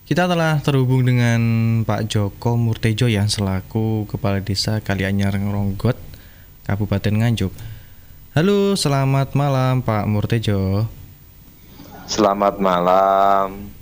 Kita telah terhubung dengan Pak Joko Murtejo ya, selaku Kepala Desa Kalianyar Ngronggot, Kabupaten Nganjuk. Halo, selamat malam Pak Murtejo. Selamat malam.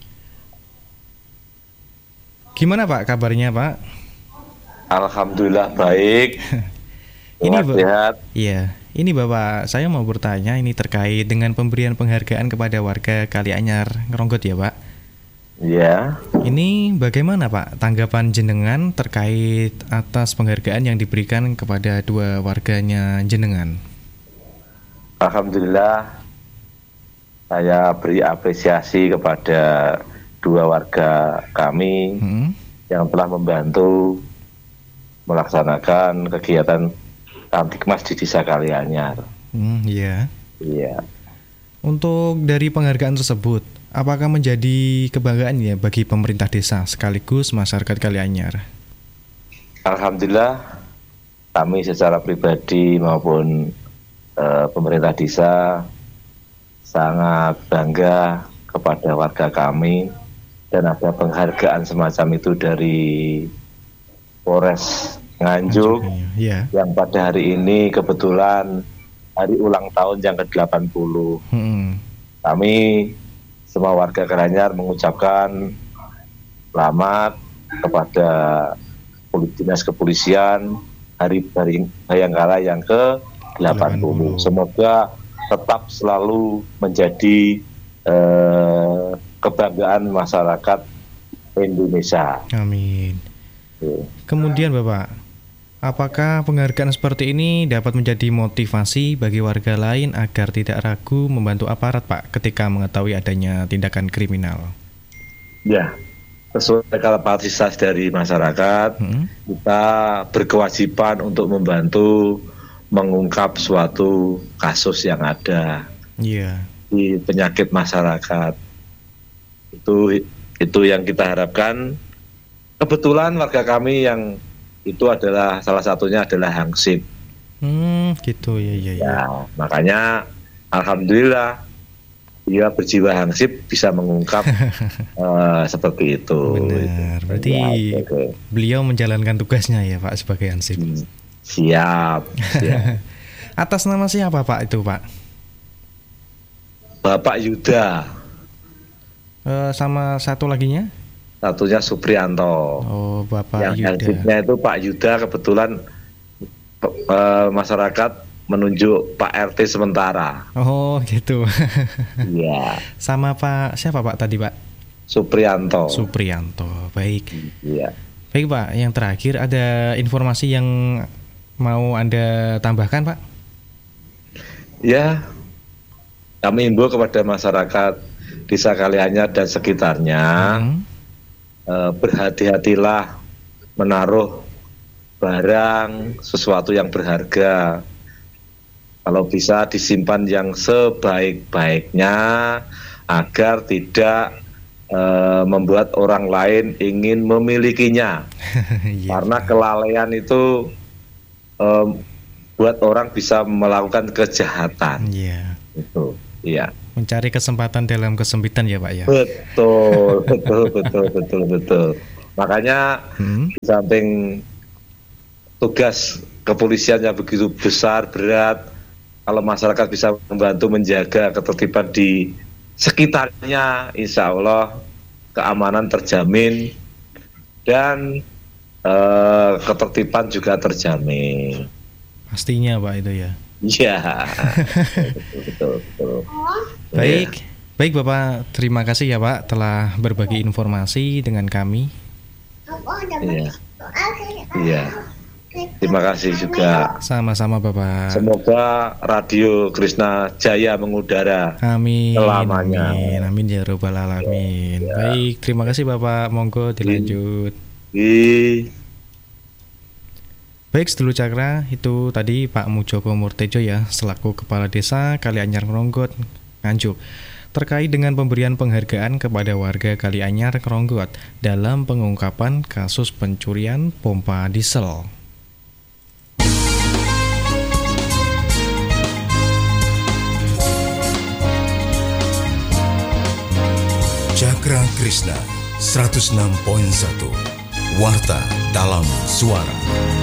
Gimana Pak kabarnya Pak? Alhamdulillah baik. Sehat. Iya, ini Bapak, saya mau bertanya ini terkait dengan pemberian penghargaan kepada warga Kalianyar Ngronggot ya Pak. Ya. Ini bagaimana Pak tanggapan jenengan terkait atas penghargaan yang diberikan kepada dua warganya jenengan? Alhamdulillah, saya beri apresiasi kepada dua warga kami yang telah membantu melaksanakan kegiatan Kamtibmas di Desa Kalianyar. Iya. Iya. Untuk dari penghargaan tersebut, apakah menjadi kebanggaan ya bagi pemerintah desa sekaligus masyarakat Kalianyar? Alhamdulillah, kami secara pribadi maupun pemerintah desa sangat bangga kepada warga kami dan ada penghargaan semacam itu dari Polres Nganjuk yang pada hari ini kebetulan hari ulang tahun yang ke-80. Kami semua warga Kalianyar mengucapkan selamat kepada Dinas Kepolisian Hari Bayangkara yang ke-80. Semoga tetap selalu menjadi kebanggaan masyarakat Indonesia. Amin. Kemudian Bapak, apakah penghargaan seperti ini dapat menjadi motivasi bagi warga lain agar tidak ragu membantu aparat Pak ketika mengetahui adanya tindakan kriminal? Ya, sesuai kapasitas dari masyarakat, kita berkewajiban untuk membantu mengungkap suatu kasus yang ada di penyakit masyarakat. Itu yang kita harapkan. Kebetulan warga kami yang itu adalah salah satunya adalah Hangsip. Gitu ya. Makanya alhamdulillah dia berjiwa Hangsip bisa mengungkap seperti itu. Benar. Berarti beliau menjalankan tugasnya ya Pak sebagai Hangsip. Siap. Atas nama siapa Pak itu Pak? Bapak Yuda. Sama satu laginya? Satunya Suprianto. Oh, Bapak yang Yuda. Yang hansipnya itu Pak Yuda, kebetulan masyarakat menunjuk Pak RT sementara. Oh, gitu. Iya. Sama Pak siapa Pak tadi Pak? Suprianto. Baik. Iya. Baik Pak, yang terakhir ada informasi yang mau Anda tambahkan Pak? Ya, kami himbau kepada masyarakat Desa Kalianyar dan sekitarnya, berhati-hatilah menaruh barang sesuatu yang berharga. Kalau bisa disimpan yang sebaik-baiknya agar tidak membuat orang lain ingin memilikinya. Karena kelalaian itu buat orang bisa melakukan kejahatan. Itu, iya. Mencari kesempatan dalam kesempitan ya Pak ya. Betul. Makanya di samping tugas kepolisian yang begitu besar, berat, kalau masyarakat bisa membantu menjaga ketertiban di sekitarnya, insya Allah keamanan terjamin dan ketertiban juga terjamin. Pastinya Pak itu ya. Iya. Betul. Baik Bapak, terima kasih ya Pak telah berbagi informasi dengan kami. Iya. Terima kasih juga. Sama-sama Bapak. Semoga Radio Krishna Jaya mengudara. Amin. Selamanya. Amin ya robbal alamin. Baik, terima kasih Bapak. Monggo dilanjut. Baik, sedulur Cakra, itu tadi Pak Joko Murtejo ya, selaku Kepala Desa Kalianyar Ngronggot, Nganjuk, terkait dengan pemberian penghargaan kepada warga Kalianyar Ngronggot dalam pengungkapan kasus pencurian pompa diesel. Cakra Krishna 106.1 Warta Dalam Suara.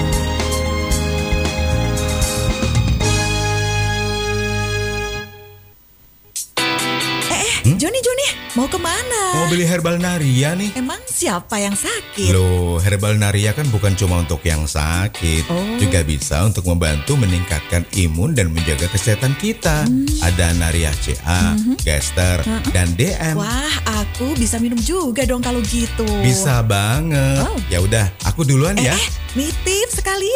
Joni, mau kemana? Mau beli herbal Naria nih. Emang siapa yang sakit? Loh, herbal Naria kan bukan cuma untuk yang sakit, juga bisa untuk membantu meningkatkan imun dan menjaga kesehatan kita. Ada Naria CA, Gester, dan DM. Wah, aku bisa minum juga dong kalau gitu. Bisa banget. Ya udah, aku duluan ya. Nitip sekali.